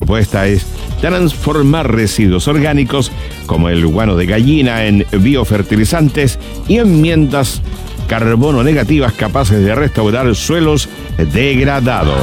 propuesta es transformar residuos orgánicos como el guano de gallina en biofertilizantes y enmiendas carbono negativas capaces de restaurar suelos degradados.